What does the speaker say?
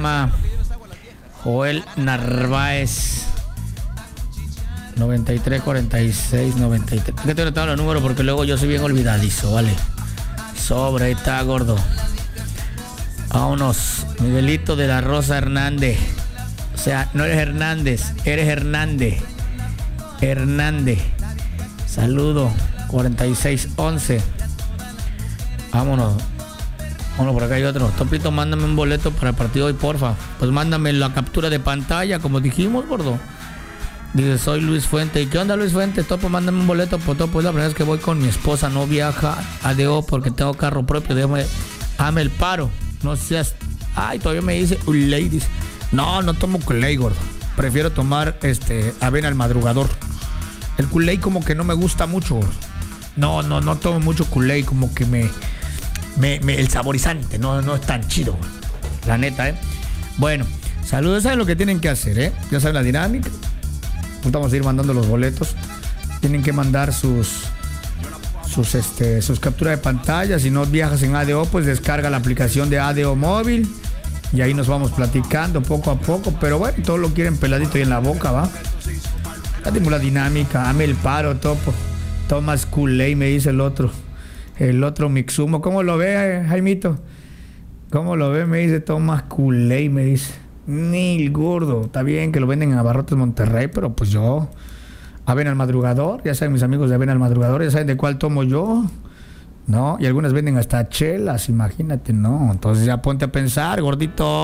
llama Joel Narváez. 93 46 93. Es que te he notado los números porque luego yo soy bien olvidadizo, ¿vale? Sobre, ahí está, gordo. Vámonos. Miguelito de la Rosa Hernández. O sea, no eres Hernández, eres Hernández. Hernández. Saludo. 4611. Vámonos. Bueno, por acá hay otro. Topito, mándame un boleto para el partido hoy, porfa. Pues mándame la captura de pantalla, como dijimos, gordo. Dice, soy Luis Fuente. ¿Y qué onda, Luis Fuente? Topo, mándame un boleto, por Topo. Es la primera vez que voy con mi esposa. No viaja a DO porque tengo carro propio. Dame el paro. No seas... Ay, todavía me dice ladies. No tomo Kool-Aid, gordo. Prefiero tomar avena al madrugador. El Kool-Aid como que no me gusta mucho, gordo. No tomo mucho Kool-Aid. Como que el saborizante no es tan chido, gordo. La neta, Bueno, saludos. ¿Saben lo que tienen que hacer, Ya saben la dinámica. Vamos a ir mandando los boletos. Tienen que mandar sus capturas de pantalla. Si no viajas en ADO, pues descarga la aplicación de ADO móvil y ahí nos vamos platicando poco a poco. Pero bueno, todos lo quieren peladito y en la boca, ¿va? Ya tengo la dinámica. Dame el paro, Topo. Tomas Kool-Aid, me dice el otro Mixumo. ¿Cómo lo ve, Jaimito? ¿Cómo lo ve? Me dice, tomas Kool-Aid, me dice. Ni el gordo. Está bien que lo venden en Abarrotes Monterrey, pero pues yo... Avena al madrugador, ya saben mis amigos de Avena al madrugador, ya saben de cuál tomo yo, ¿no? Y algunas venden hasta chelas, imagínate, ¿no? Entonces ya ponte a pensar, gordito.